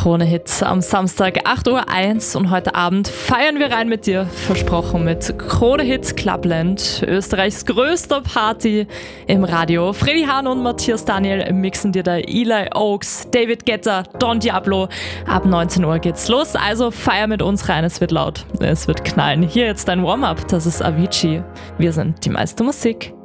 Krone Hits am Samstag 8:01 Uhr und heute Abend feiern wir rein mit dir, versprochen, mit Krone Hits Clubland, Österreichs größter Party im Radio. Freddy Hahn und Matthias Daniel mixen dir da Eli Oaks, David Guetta, Don Diablo. Ab 19 Uhr geht's los, also feier mit uns rein, es wird laut, es wird knallen. Hier jetzt dein Warm-Up, das ist Avicii. Wir sind die meiste Musik.